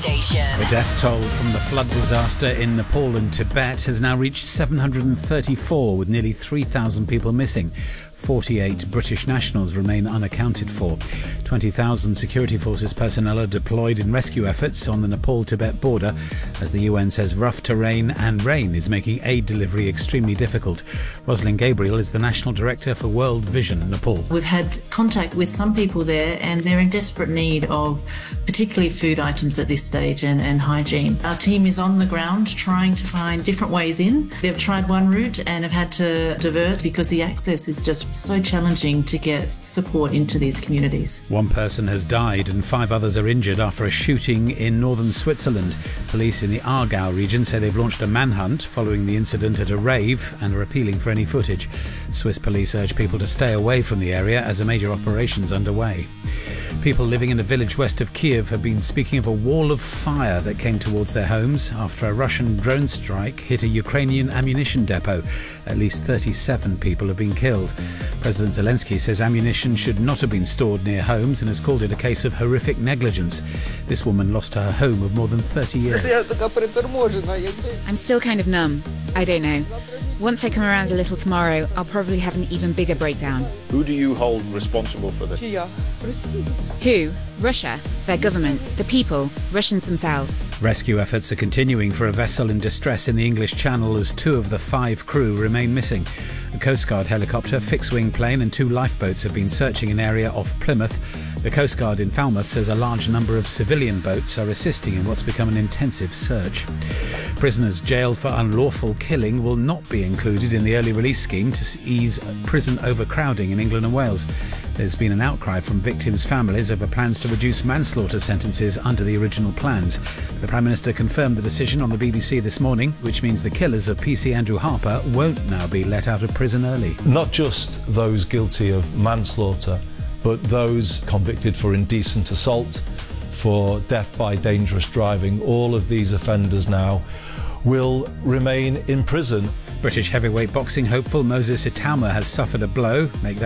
station. The death toll from the flood disaster in Nepal and Tibet has now reached 734, with nearly 3,000 people missing. 48 British nationals remain unaccounted for. 20,000 security forces personnel are deployed in rescue efforts on the Nepal-Tibet border as the UN says rough terrain and rain is making aid delivery extremely difficult. Rosalind Gabriel is the National Director for World Vision Nepal. We've had contact with some people there and they're in desperate need of particularly food items at this stage and hygiene. Our team is on the ground trying to find different ways in. They've tried one route and have had to divert because the access is just so challenging to get support into these communities. One person has died and 5 others are injured after a shooting in northern Switzerland. Police in the Aargau region say they've launched a manhunt following the incident at a rave and are appealing for any footage. Swiss police urge people to stay away from the area as a major operation is underway. People living in a village west of Kiev have been speaking of a wall of fire that came towards their homes after a Russian drone strike hit a Ukrainian ammunition depot. At least 37 people have been killed. President Zelensky says ammunition should not have been stored near homes and has called it a case of horrific negligence. This woman lost her home of more than 30 years. I'm still kind of numb. I don't know. Once I come around a little tomorrow, I'll probably have an even bigger breakdown. Who do you hold responsible for this? Who? Russia, their government, the people, Russians themselves. Rescue efforts are continuing for a vessel in distress in the English Channel as 2 of the 5 crew remain missing. A Coast Guard helicopter, fixed-wing plane and 2 lifeboats have been searching an area off Plymouth. The Coast Guard in Falmouth says a large number of civilian boats are assisting in what's become an intensive search. Prisoners jailed for unlawful killing will not be included in the early release scheme to ease prison overcrowding in England and Wales. There's been an outcry from victims' families over plans to reduce manslaughter sentences under the original plans. The Prime Minister confirmed the decision on the BBC this morning, which means the killers of PC Andrew Harper won't now be let out of prison early. Not just those guilty of manslaughter, but those convicted for indecent assault, for death by dangerous driving. All of these offenders now will remain in prison. British heavyweight boxing hopeful Moses Itauma has suffered a blow. Make that